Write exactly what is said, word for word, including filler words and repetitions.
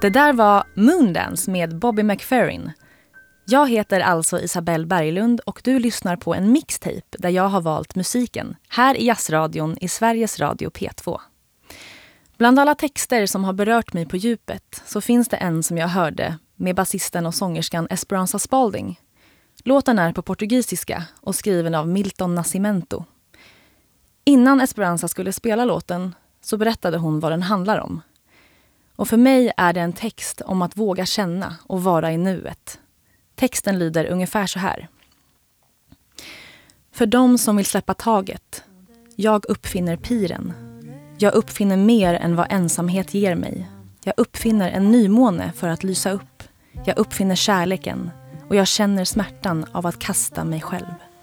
Det där var Moondance med Bobby McFerrin. Jag heter alltså Isabelle Berglund och du lyssnar på en mixtape där jag har valt musiken här i Jazzradion i Sveriges Radio P två. Bland alla texter som har berört mig på djupet så finns det en som jag hörde med basisten och sångerskan Esperanza Spalding. Låten är på portugisiska och skriven av Milton Nascimento. Innan Esperanza skulle spela låten så berättade hon vad den handlar om. Och för mig är det en text om att våga känna och vara i nuet. Texten lyder ungefär så här. För de som vill släppa taget, jag uppfinner piren. Jag uppfinner mer än vad ensamhet ger mig. Jag uppfinner en nymåne för att lysa upp. Jag uppfinner kärleken och jag känner smärtan av att kasta mig själv.